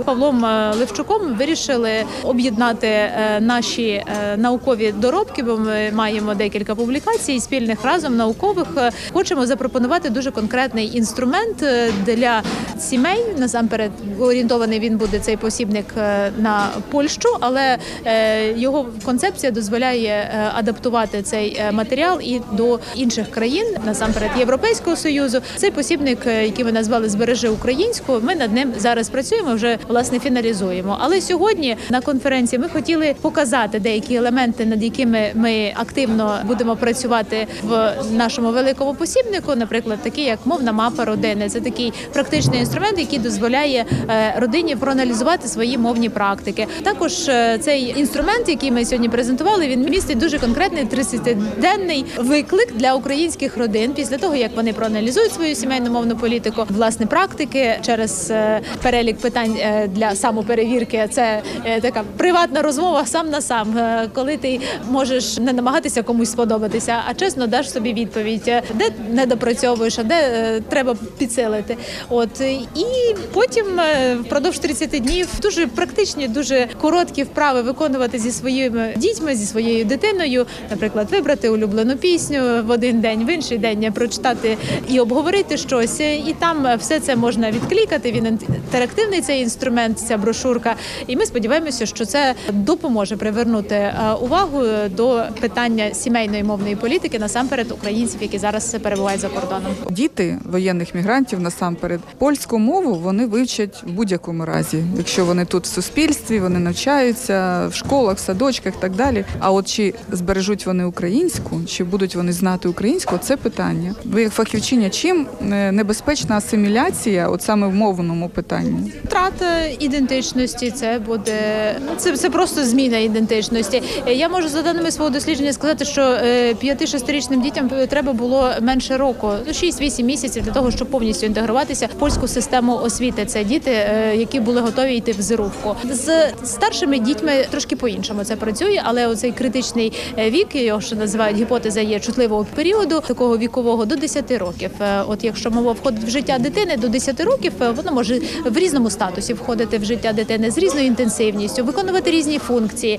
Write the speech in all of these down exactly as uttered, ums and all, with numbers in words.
Павлом Левчуком вирішили об'єднати наші наукові доробки, бо ми маємо декілька публікацій спільних разом наукових. Хочемо запропонувати дуже конкретний інструмент для сімей. Насамперед орієнтований він буде цей посібник на Польщу, але його концепція дозволяє адаптувати цей матеріал і до інших країн, насамперед Європейського Союзу. Цей посібник, який ми назвали «Збережи українську», ми над ним зараз працюємо, вже, власне, фіналізуємо. Але сьогодні на конференції ми хотіли показати деякі елементи, над якими ми активно будемо працювати в нашому великому посібнику, наприклад, такі як мовна мапа родини. Це такий практичний інструмент, який дозволяє родині проаналізувати свої мовні практики. Також цей інструмент, який ми сьогодні презентували, він містить дуже конкретний тридцятиденний виклик для українських родин після того, як вони проаналізують свою сімейну мовну політику, власне, практики через перелік питань для самоперевірки. Це така приватна розмова сам на сам, коли ти можеш не намагатися комусь сподобатися, а чесно даш собі відповідь, де недопрацьовуєш, а де треба підсилити. От і потім впродовж тридцяти днів дуже практичні, дуже короткі вправи виконувати зі своїми дітьми, зі своєю дитиною, наприклад, вибрати улюблену пісню в один день, в інший день прочитати і обговорити щось. І там все це можна відклікати. Він інтерактивний цей інструмент, ця брошурка. І ми сподіваємося, що це допоможе привернути увагу до питання сімейної мовної політики, насамперед українців, які зараз перебувають за кордоном. Діти воєнних мігрантів, насамперед, польську мову вони вивчать в будь-якому разі. Якщо вони тут в суспільстві, вони навчаються в школах, в садочках і так далі. А от чи збережуть вони українську, чи будуть вони знати українську, це питання. Ви як фахівчиня, чим небезпечна асиміляція от саме в мовному питанні? Втрата ідентичності, це буде це, це просто зміна ідентичності. Я можу за даними свого дослідження сказати, що п'яти-шестирічним дітям треба було менше року, шість-вісім місяців для того, щоб повністю інтегруватися в польську систему освіти. Це діти, які були готові йти в зерувку. З старшими дітьми трошки по-іншому це працює, але оцей критичний вік, його що називають гіпотеза є чутливого періоду, такого вікового до десяти років. От якщо мова входить в життя дитини до десяти років, вона може в різному статусі входити в життя дитини з різною інтенсивністю, виконувати різні функції.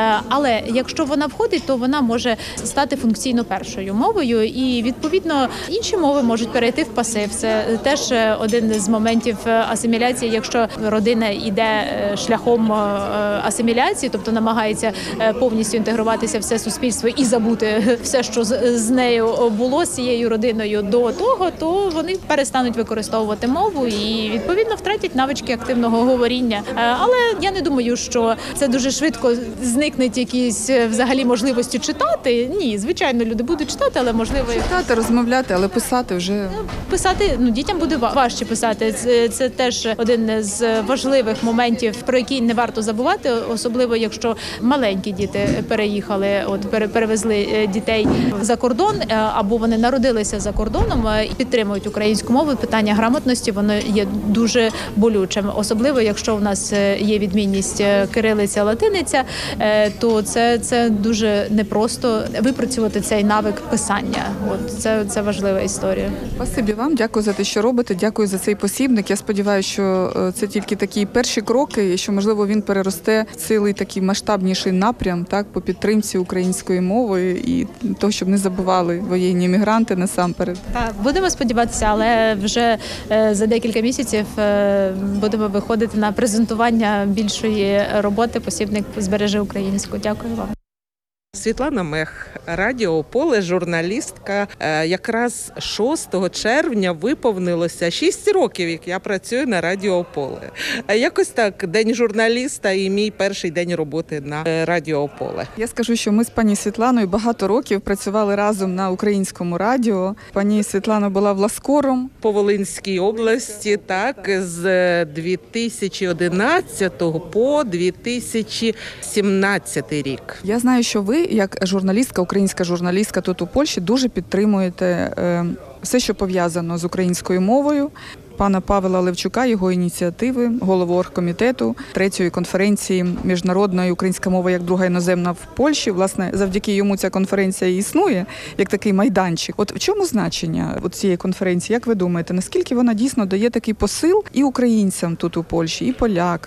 Але якщо вона входить, то вона може стати функційно першою мовою, і відповідно інші мови можуть перейти в пасив. Це теж один з моментів асиміляції, якщо родина йде шляхом асиміляції, тобто намагається повністю інтегруватися в все суспільство і забути все, що з нею було, з цією родиною до того, то вони перестануть використовувати мову і відповідно втратять навички активного говоріння. Але я не думаю, що це дуже швидко зникнуть якісь взагалі можливості читати. Ні, звичайно, люди будуть читати, але можливо читати, розмовляти, але писати вже писати. Ну дітям буде важче писати. Це, це теж один з важливих моментів, про який не варто забувати, особливо якщо маленькі діти переїхали, от перевезли дітей за кордон, або вони народилися за кордоном і підтримують українську мову. Питання грамотності воно є дуже болючим, особливо якщо у нас є відмінність кирилиця, латиниця, то це, це дуже непросто випрацювати цей навик писання. От це, це важлива історія. Спасибі вам, дякую за те, що робите, дякую за цей посібник. Я сподіваюся, що це тільки такі перші кроки, і що, можливо, він переросте в цілий такий масштабніший напрям, так, по підтримці української мови і того, щоб не забували воєнні мігранти насамперед. Так, будемо сподіватися, але вже за декілька місяців будемо виходити на презентування більшої роботи посібник «Збережи українську». Дякую вам. Світлана Мех, Радіо Поле, журналістка. Якраз шостого червня виповнилося шість років, як я працюю на Радіо Поле. Якось так, День журналіста і мій перший день роботи на Радіо Поле. Я скажу, що ми з пані Світланою багато років працювали разом на українському радіо. Пані Світлана була власкором по Волинській області, так, з дві тисячі одинадцятого по дві тисячі сімнадцятий рік. Я знаю, що ви, як журналістка, українська журналістка тут у Польщі, дуже підтримуєте е, все, що пов'язано з українською мовою. Пана Павла Левчука, його ініціативи, голову оргкомітету третьої конференції міжнародної «Українська мова як друга іноземна в Польщі». Власне, завдяки йому ця конференція і існує, як такий майданчик. От в чому значення от цієї конференції? Як ви думаєте, наскільки вона дійсно дає такий посил і українцям тут у Польщі, і полякам?